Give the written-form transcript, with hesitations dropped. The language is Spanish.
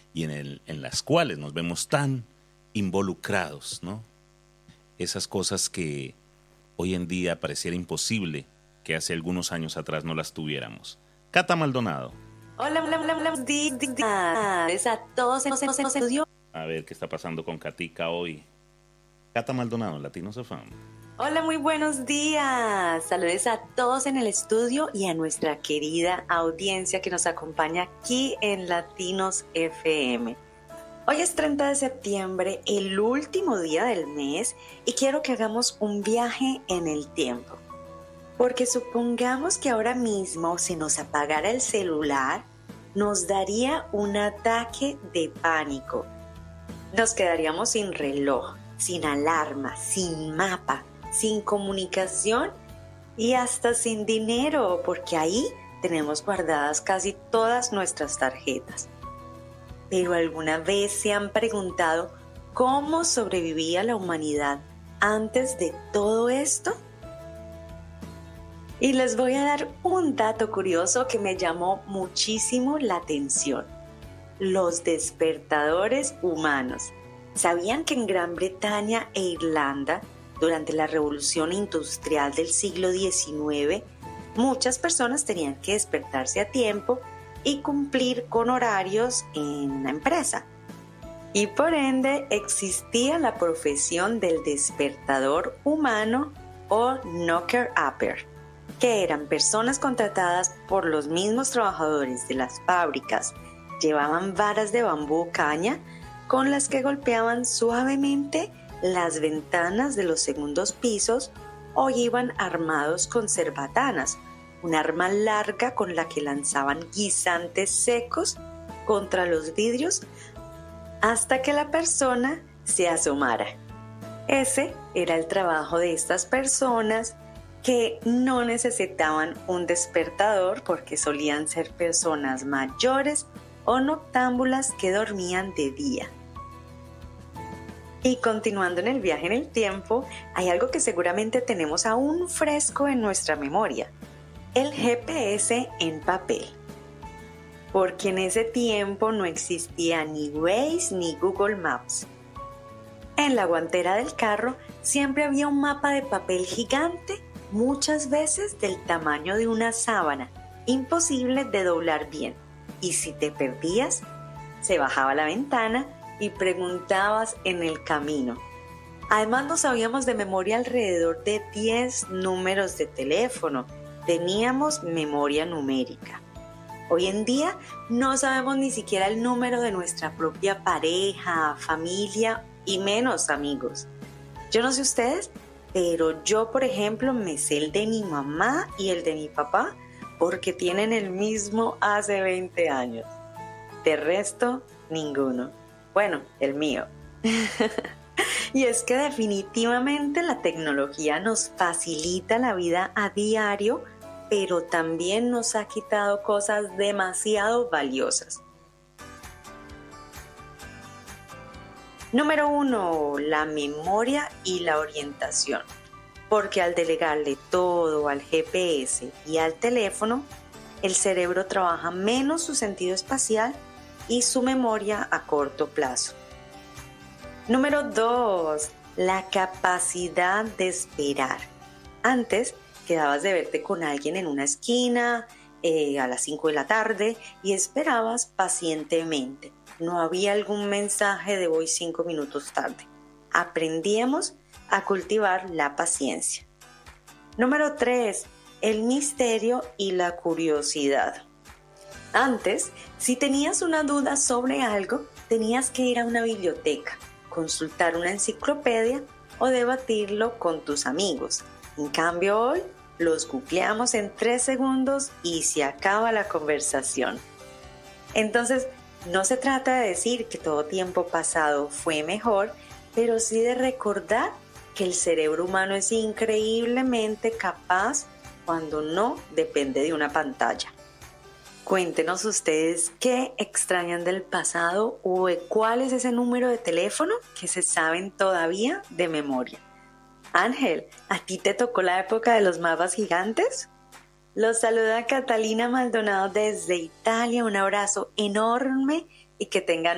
y en las cuales nos vemos tan involucrados, ¿no? Esas cosas que hoy en día pareciera imposible que hace algunos años atrás no las tuviéramos. Cata Maldonado. Hola, a todos en estudio. A ver qué está pasando con Katica hoy. Cata Maldonado, Latinos FM. Hola, muy buenos días. Saludos a todos en el estudio y a nuestra querida audiencia que nos acompaña aquí en Latinos FM. Hoy es 30 de septiembre, el último día del mes, y quiero que hagamos un viaje en el tiempo. Porque supongamos que ahora mismo se nos apagara el celular, nos daría un ataque de pánico. Nos quedaríamos sin reloj, sin alarma, sin mapa, sin comunicación y hasta sin dinero, porque ahí tenemos guardadas casi todas nuestras tarjetas. Pero ¿alguna vez se han preguntado cómo sobrevivía la humanidad antes de todo esto? Y les voy a dar un dato curioso que me llamó muchísimo la atención. Los despertadores humanos. ¿Sabían que en Gran Bretaña e Irlanda, durante la Revolución Industrial del siglo XIX, muchas personas tenían que despertarse a tiempo y cumplir con horarios en la empresa? Y por ende existía la profesión del despertador humano o knocker-upper, que eran personas contratadas por los mismos trabajadores de las fábricas. Llevaban varas de bambú o caña con las que golpeaban suavemente las ventanas de los segundos pisos o iban armados con cerbatanas, un arma larga con la que lanzaban guisantes secos contra los vidrios hasta que la persona se asomara. Ese era el trabajo de estas personas que no necesitaban un despertador porque solían ser personas mayores o noctámbulas que dormían de día. Y continuando en el viaje en el tiempo, hay algo que seguramente tenemos aún fresco en nuestra memoria: el GPS en papel. Porque en ese tiempo no existía ni Waze ni Google Maps. En la guantera del carro siempre había un mapa de papel gigante, muchas veces del tamaño de una sábana, imposible de doblar bien. Y si te perdías, se bajaba la ventana y preguntabas en el camino. Además, nos sabíamos de memoria alrededor de 10 números de teléfono. Teníamos memoria numérica. Hoy en día no sabemos ni siquiera el número de nuestra propia pareja, familia y menos amigos. Yo no sé ustedes, pero yo, por ejemplo, me sé el de mi mamá y el de mi papá porque tienen el mismo hace 20 años. De resto, ninguno. Bueno, el mío. Y es que definitivamente la tecnología nos facilita la vida a diario, pero también nos ha quitado cosas demasiado valiosas. Número 1, la memoria y la orientación. Porque al delegarle todo al GPS y al teléfono, el cerebro trabaja menos su sentido espacial y su memoria a corto plazo. Número 2, la capacidad de esperar. Antes quedabas de verte con alguien en una esquina a las 5 de la tarde y esperabas pacientemente. No había algún mensaje de voy 5 minutos tarde. Aprendíamos a cultivar la paciencia. Número 3, el misterio y la curiosidad. Antes, si tenías una duda sobre algo, tenías que ir a una biblioteca, consultar una enciclopedia o debatirlo con tus amigos. En cambio, hoy los googleamos en 3 segundos y se acaba la conversación. Entonces, no se trata de decir que todo tiempo pasado fue mejor, pero sí de recordar que el cerebro humano es increíblemente capaz cuando no depende de una pantalla. Cuéntenos ustedes qué extrañan del pasado o cuál es ese número de teléfono que se saben todavía de memoria. Ángel, ¿a ti te tocó la época de los mapas gigantes? Los saluda Catalina Maldonado desde Italia. Un abrazo enorme y que tengan